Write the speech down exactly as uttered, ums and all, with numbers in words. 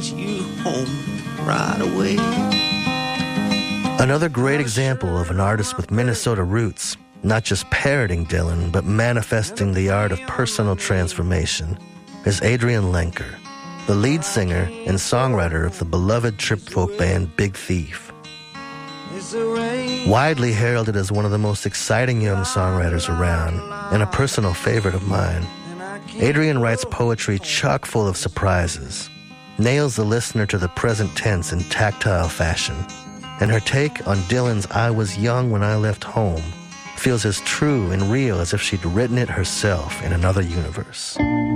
sends you home right away. Another great example of an artist with Minnesota roots, not just parroting Dylan, but manifesting the art of personal transformation, is Adrian Lenker, the lead singer and songwriter of the beloved trip folk band Big Thief. Widely heralded as one of the most exciting young songwriters around, and a personal favorite of mine, Adrian writes poetry chock full of surprises, nails the listener to the present tense in tactile fashion, and her take on Dylan's "I was young when I left home" feels as true and real as if she'd written it herself in another universe.